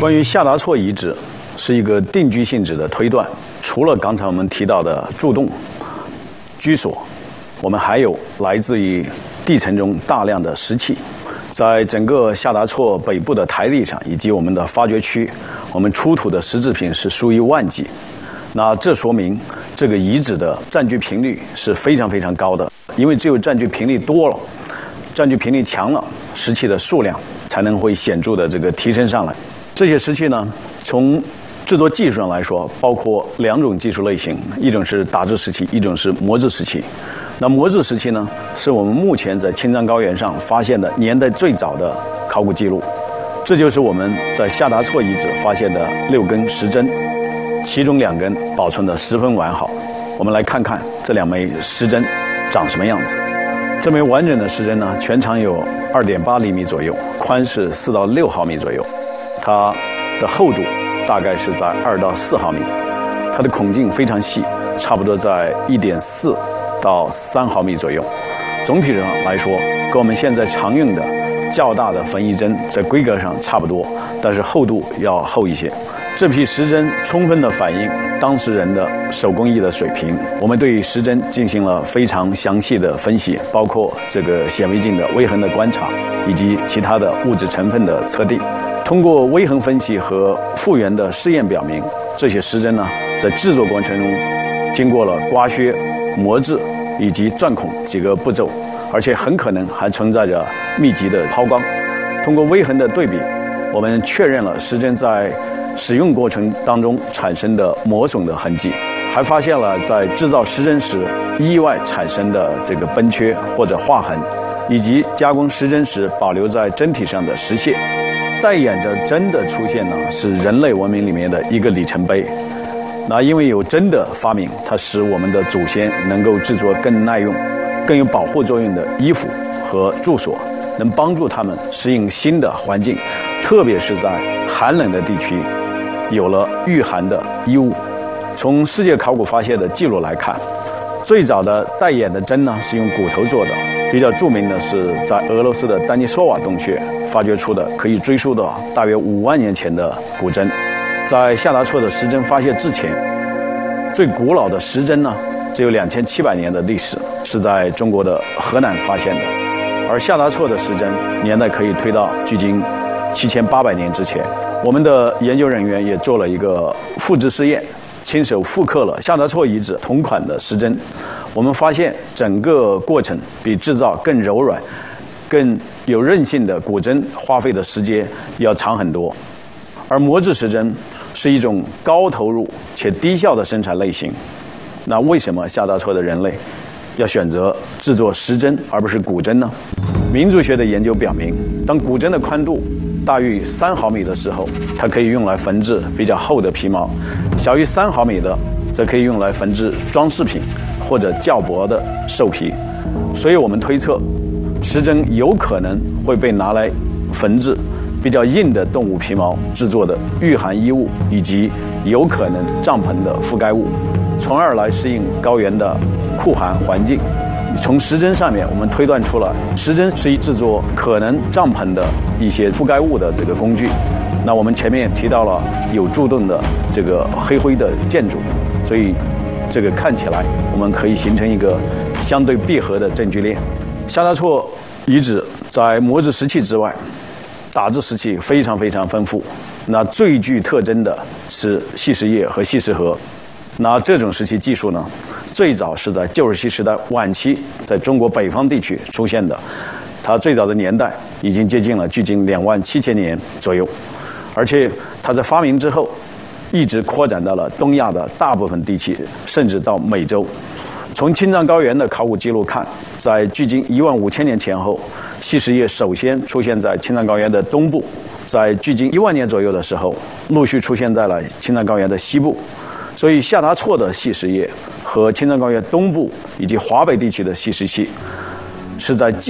关于夏达措遗址，是一个定居性质的推断。除了刚才我们提到的柱洞、居所，我们还有来自于地层中大量的石器。在整个夏达措北部的台地上以及我们的发掘区，我们出土的石制品是数以万计。那这说明这个遗址的占据频率是非常非常高的，因为只有占据频率多了，占据频率强了，石器的数量才能会显著的这个提升上来。这些石器呢，从制作技术上来说，包括两种技术类型，一种是打制石器，一种是磨制石器。那磨制石器呢，是我们目前在青藏高原上发现的年代最早的考古记录。这就是我们在夏达措遗址发现的6根石针，其中2根保存得十分完好。我们来看看这2枚石针长什么样子。这枚完整的石针呢，全长有2.8厘米左右，宽是4到6毫米左右，它的厚度大概是在2到4毫米，它的孔径非常细，差不多在1.4到3毫米左右。总体上来说，跟我们现在常用的较大的缝衣针在规格上差不多，但是厚度要厚一些。这批石针充分地反映当时人的手工艺的水平。我们对石针进行了非常详细的分析，包括这个显微镜的微衡的观察，以及其他的物质成分的测定。通过微衡分析和复原的试验表明，这些石针呢，在制作过程中经过了刮削、磨制以及钻孔几个步骤，而且很可能还存在着密集的抛光。通过微衡的对比，我们确认了石针在使用过程当中产生的磨损的痕迹，还发现了在制造石针时意外产生的这个崩缺或者划痕，以及加工石针时保留在针体上的石屑。带眼的针的出现呢，是人类文明里面的一个里程碑。那因为有针的发明，它使我们的祖先能够制作更耐用、更有保护作用的衣服和住所，能帮助他们适应新的环境，特别是在寒冷的地区，有了御寒的衣物。从世界考古发现的记录来看，最早的带眼的针呢是用骨头做的。比较著名的是在俄罗斯的丹尼索瓦洞穴发掘出的，可以追溯到大约5万年前的骨针。在夏达措的石针发现之前，最古老的石针呢只有2700年的历史，是在中国的河南发现的。而夏达措的石针年代可以推到距今7800年之前。我们的研究人员也做了一个复制试验，亲手复刻了夏达措遗址同款的石针。我们发现整个过程比制造更柔软、更有韧性的骨针花费的时间要长很多。而磨制石针是一种高投入且低效的生产类型。那为什么夏达措的人类要选择制作石针而不是骨针呢？民族学的研究表明，当骨针的宽度大于3毫米的时候，它可以用来缝制比较厚的皮毛；小于3毫米的，则可以用来缝制装饰品或者较薄的兽皮。所以我们推测，石针有可能会被拿来缝制比较硬的动物皮毛制作的御寒衣物，以及有可能帐篷的覆盖物，从而来适应高原的酷寒环境。从石针上面，我们推断出了石针是制作可能帐篷的一些覆盖物的这个工具。那我们前面提到了有柱洞的这个黑灰的建筑，所以这个看起来我们可以形成一个相对闭合的证据链。夏达措遗址在磨制石器之外，打制石器非常非常丰富。那最具特征的是细石叶和细石盒。那这种石器技术呢，最早是在旧石器时代晚期在中国北方地区出现的，它最早的年代已经接近了距今27000年左右，而且它在发明之后一直扩展到了东亚的大部分地区，甚至到美洲。从青藏高原的考古记录看，在距今15000年前后，细石叶首先出现在青藏高原的东部，在距今1万年左右的时候，陆续出现在了青藏高原的西部。所以夏达措的细石叶和青藏高原东部以及华北地区的细石器是在